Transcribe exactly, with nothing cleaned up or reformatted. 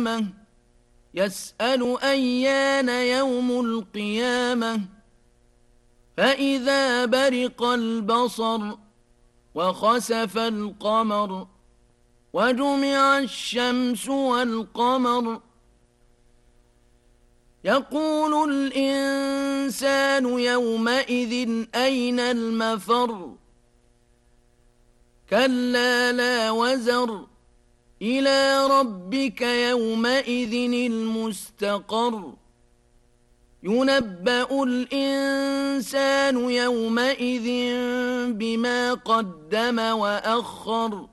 يسأل أيان يوم القيامة فإذا برق البصر وخسف القمر وجمع الشمس والقمر يقول الإنسان يومئذ أين المفر كلا لا وزر إلى ربك يومئذ المستقر ينبأ الإنسان يومئذ بما قدم وأخر